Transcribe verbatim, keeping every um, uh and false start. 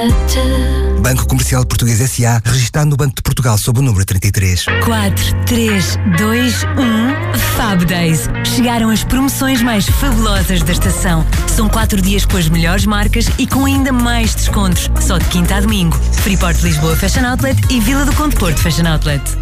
Banco Comercial Português S A, registado no Banco de Portugal sob o número trinta e três. quatro, três, dois, um, Fab Days. Chegaram as promoções mais fabulosas da estação. São quatro dias com as melhores marcas e com ainda mais descontos. Só de quinta a domingo. Freeport Lisboa Fashion Outlet e Vila do Conde Porto Fashion Outlet.